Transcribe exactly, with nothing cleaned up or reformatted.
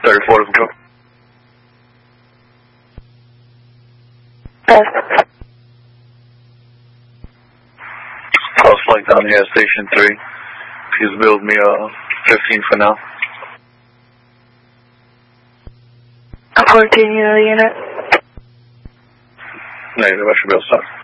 thirty-four to go. Yes. Cross flight down here, station three. Please build me a fifteen for now. fourteen unit unit. Negative, I should be able to start.